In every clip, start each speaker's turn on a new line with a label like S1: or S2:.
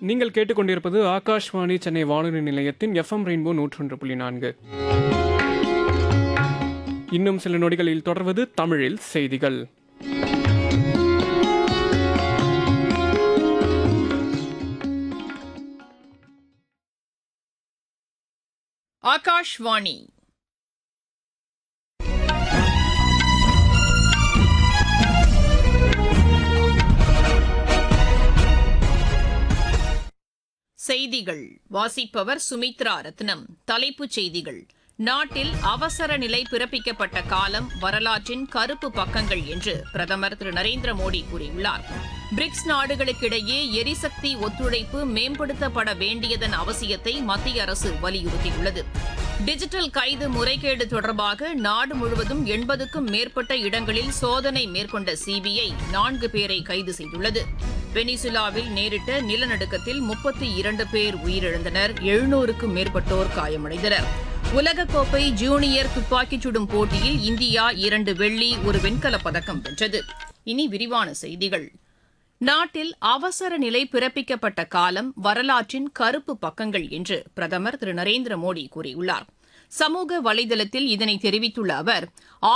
S1: நீங்கள் கேட்டுக்கொண்டிருப்பது ஆகாஷ்வாணி சென்னை வானொலி நிலையத்தின் எஃப்எம் ரெயின்போ 101.4. இன்னும் சில நொடிகளில் தொடர்வது தமிழில் செய்திகள்.
S2: ஆகாஷ்வாணி செய்திகள் வாசிப்பவர் சுமித்ரா ரத்னம். தலைப்புச் செய்திகள்: நாட்டில் அவசர நிலை பிறப்பிக்கப்பட்ட காலம் வரலாற்றின் கருப்பு பக்கங்கள் என்று பிரதமர் திரு நரேந்திர மோடி கூறியுள்ளார். பிரிக்ஸ் நாடுகளுக்கிடையே எரிசக்தி ஒத்துழைப்பு மேம்படுத்தப்பட வேண்டியதன் அவசியத்தை மத்திய அரசு வலியுறுத்தியுள்ளது. டிஜிட்டல் கைது முறைகேடு தொடர்பாக நாடு முழுவதும் 80க்கும் மேற்பட்ட இடங்களில் சோதனை மேற்கொண்ட சிபிஐ 4 பேரை கைது செய்துள்ளது. வெனிசுலாவில் நேரிட்ட நிலநடுக்கத்தில் 32 பேர் உயிரிழந்தனர், 700க்கும் மேற்பட்டோர் காயமடைந்தனர். உலகக்கோப்பை ஜூனியர் துப்பாக்கிச் சுடும் போட்டியில் இந்தியா 2 வெள்ளி, 1 வெண்கலப் பதக்கம் வென்றது. இனி விரிவான செய்திகள். நாட்டில் அவசர நிலை பிறப்பிக்கப்பட்ட காலம் வரலாற்றின் கருப்பு பக்கங்கள் என்று பிரதமர் திரு நரேந்திர மோடி கூறியுள்ளார். சமூக வலைதளத்தில் இதனை தெரிவித்துள்ள அவர்,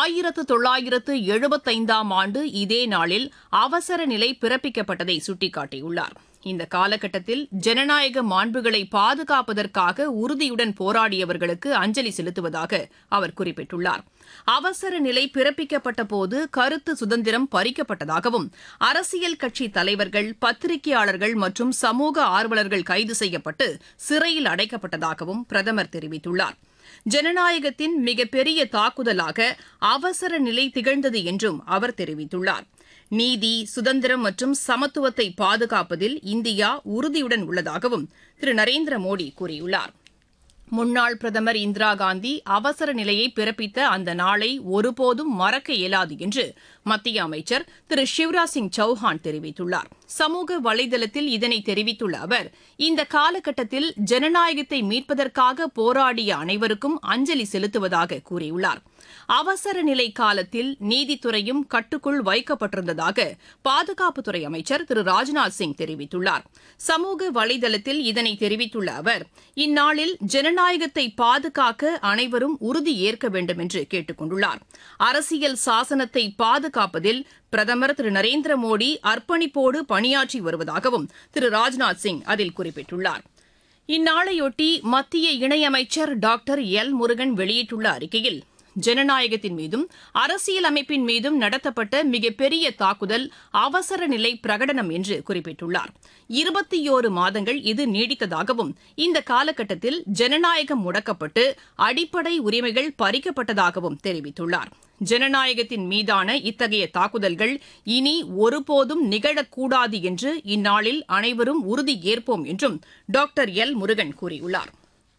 S2: 1975ஆம் ஆண்டு இதே நாளில் அவசர நிலை பிறப்பிக்கப்பட்டதை சுட்டிக்காட்டியுள்ளார். இந்த காலகட்டத்தில் ஜனநாயக மாண்புகளை பாதுகாப்பதற்காக உறுதியுடன் போராடியவர்களுக்கு அஞ்சலி செலுத்துவதாக அவர் குறிப்பிட்டுள்ளார். அவசர நிலை பிறப்பிக்கப்பட்ட போது கருத்து சுதந்திரம் பறிக்கப்பட்டதாகவும், அரசியல் கட்சி தலைவர்கள், பத்திரிகையாளர்கள் மற்றும் சமூக ஆர்வலர்கள் கைது செய்யப்பட்டு சிறையில் அடைக்கப்பட்டதாகவும் பிரதமர் தெரிவித்துள்ளார். ஜனநாயகத்தின் மிகப்பெரிய தாக்குதலாக அவசர நிலை திகழ்ந்தது என்றும் அவர் தெரிவித்துள்ளார். நீதி, சுதந்திரம் மற்றும் சமத்துவத்தை பாதுகாப்பதில் இந்தியா உறுதியுடன் உள்ளதாகவும் திரு நரேந்திர மோடி கூறியுள்ளார். முன்னாள் பிரதமர் இந்திரா காந்தி அவசர நிலையை பிறப்பித்த அந்த நாளை ஒருபோதும் மறக்க இயலாது என்று மத்திய அமைச்சர் திரு சிவராஜ் சிங் சௌஹான் தெரிவித்துள்ளார். சமூக வலைதளத்தில் இதனை தெரிவித்துள்ள அவர், இந்த காலகட்டத்தில் ஜனநாயகத்தை மீட்பதற்காக போராடிய அனைவருக்கும் அஞ்சலி செலுத்துவதாக கூறியுள்ளார். அவசர நிலை காலத்தில் நீதித்துறையும் கட்டுக்குள் வைக்கப்பட்டிருந்ததாக பாதுகாப்புத்துறை அமைச்சர் திரு ராஜ்நாத் சிங் தெரிவித்துள்ளார். சமூக வலைதளத்தில் இதனை தெரிவித்துள்ள அவர், இந்நாளில் ஜனநாயகத்தை பாதுகாக்க அனைவரும் உறுதி ஏற்க வேண்டும் என்று கேட்டுக் கொண்டுள்ளார். அரசியல் சாசனத்தை பாதுகாப்பதில் பிரதமர் திரு நரேந்திர மோடி அர்ப்பணிப்போடு பணியாற்றி வருவதாகவும் திரு ராஜ்நாத் சிங் அதில் குறிப்பிட்டுள்ளார். இந்நாளையொட்டி மத்திய இணையமைச்சர் டாக்டர் எல் முருகன் வெளியிட்டுள்ள அறிக்கையில், ஜனநாயகத்தின் மீதும் அரசியல் அமைப்பின் மீதும் நடத்தப்பட்ட மிகப்பெரிய தாக்குதல் அவசர நிலை பிரகடனம் என்று குறிப்பிட்டுள்ளார். 21 மாதங்கள் இது நீடித்ததாகவும், இந்த காலகட்டத்தில் ஜனநாயகம் முடக்கப்பட்டு அடிப்படை உரிமைகள் பறிக்கப்பட்டதாகவும் தெரிவித்துள்ளார். ஜனநாயகத்தின் மீதான இத்தகைய தாக்குதல்கள் இனி ஒருபோதும் நிகழக்கூடாது என்று இந்நாளில் அனைவரும் உறுதி ஏற்போம் என்றும் டாக்டர் எல் முருகன் கூறியுள்ளார்.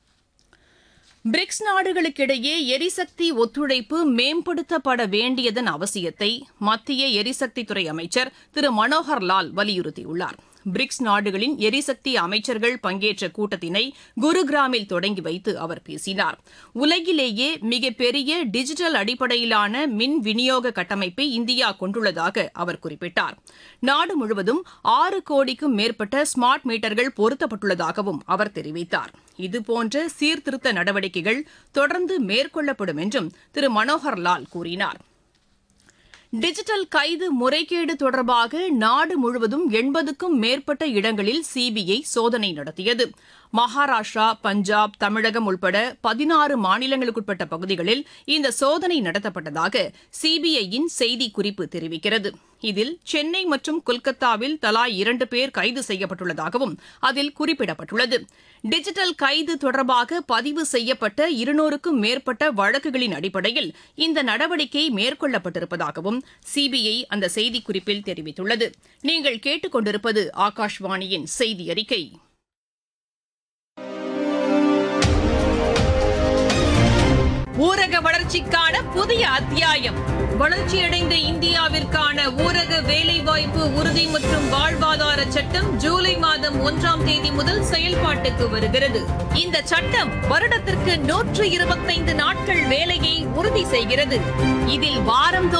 S2: பிரிக்ஸ் நாடுகளுக்கிடையே எரிசக்தி ஒத்துழைப்பு மேம்படுத்தப்பட வேண்டியதன் அவசியத்தை மத்திய எரிசக்தித்துறை அமைச்சர் திரு மனோகர் லால் வலியுறுத்தியுள்ளார். பிரிக்ஸ் நாடுகளின் எரிசக்தி அமைச்சர்கள் பங்கேற்ற கூட்டத்தினை குருகிராமில் தொடங்கி வைத்து அவர் பேசினார். உலகிலேயே மிகப்பெரிய டிஜிட்டல் அடிப்படையிலான மின் விநியோக கட்டமைப்பை இந்தியா கொண்டுள்ளதாக அவர் குறிப்பிட்டார். நாடு முழுவதும் 6 கோடிக்கும் மேற்பட்ட ஸ்மார்ட் மீட்டர்கள் பொருத்தப்பட்டுள்ளதாகவும் அவர் தெரிவித்தார். இதுபோன்ற சீர்திருத்த நடவடிக்கைகள் தொடர்ந்து மேற்கொள்ளப்படும் என்றும் திரு மனோகர் லால் கூறினார். டிஜிட்டல் கைது முறைகேடு தொடர்பாக நாடு முழுவதும் 80க்கும் மேற்பட்ட இடங்களில் சிபிஐ சோதனை நடத்தியது. மகாராஷ்டிரா, பஞ்சாப், தமிழகம் உட்பட 16 மாநிலங்களுக்குட்பட்ட பகுதிகளில் இந்த சோதனை நடத்தப்பட்டதாக சிபிஐயின் செய்திக்குறிப்பு தெரிவிக்கிறது. இதில் சென்னை மற்றும் கொல்கத்தாவில் தலா 2 பேர் கைது செய்யப்பட்டுள்ளதாகவும் அதில் குறிப்பிடப்பட்டுள்ளது. டிஜிட்டல் கைது தொடர்பாக பதிவு செய்யப்பட்ட 200க்கும் மேற்பட்ட வழக்குகளின் அடிப்படையில் இந்த நடவடிக்கை மேற்கொள்ளப்பட்டிருப்பதாகவும் சிபிஐ அந்த செய்திக்குறிப்பில் தெரிவித்துள்ளது. நீங்கள் கேட்டுக் கொண்டிருப்பது ஆகாஷ்வாணியின் செய்தி அறிக்கை. ஊரக வளர்ச்சிக்கான புதிய அத்தியாயம். வளர்ச்சியடைந்த இந்தியாவிற்கான ஊரக வேலைவாய்ப்பு உறுதி மற்றும் வாழ்வாதார சட்டம் ஜூலை மாதம் 1ஆம் தேதி முதல் செயல்பாட்டுக்கு வருகிறது. இந்த சட்டம் வருடத்திற்கு 125 நாட்கள் வேலையை உறுதி செய்கிறது. இதில் வாரந்தோறும்